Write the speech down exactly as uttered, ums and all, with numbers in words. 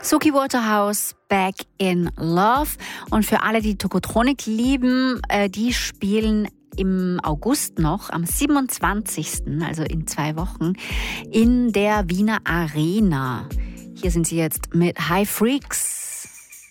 Suki Waterhouse, Back in Love. Und für alle, die Tokotronic lieben, äh, die spielen im August noch, am siebenundzwanzigsten, also in zwei Wochen, in der Wiener Arena. Hier sind sie jetzt mit High Freaks.